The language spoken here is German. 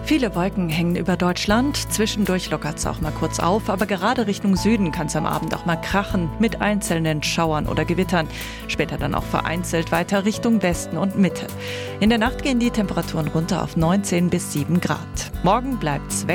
Viele Wolken hängen über Deutschland. Zwischendurch lockert es auch mal kurz auf, aber gerade Richtung Süden kann es am Abend auch mal krachen mit einzelnen Schauern oder Gewittern. Später dann auch vereinzelt weiter Richtung Westen und Mitte. In der Nacht gehen die Temperaturen runter auf 19 bis 7 Grad. Morgen bleibt's